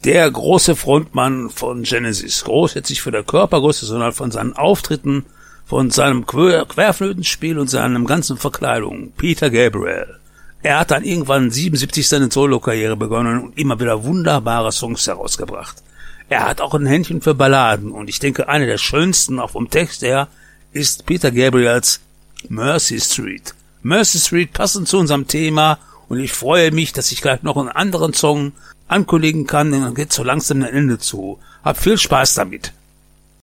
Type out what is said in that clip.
der große Frontmann von Genesis. Groß jetzt nicht von der Körpergröße, sondern von seinen Auftritten, von seinem Querflötenspiel und seinem ganzen Verkleidung. Peter Gabriel. Er hat dann irgendwann 77 seine Solo-Karriere begonnen und immer wieder wunderbare Songs herausgebracht. Er hat auch ein Händchen für Balladen und ich denke, eine der schönsten, auch vom Text her, ist Peter Gabriels Mercy Street. Mercy Street passend zu unserem Thema und ich freue mich, dass ich gleich noch einen anderen Song ankündigen kann, denn dann geht so langsam ein Ende zu. Hab viel Spaß damit.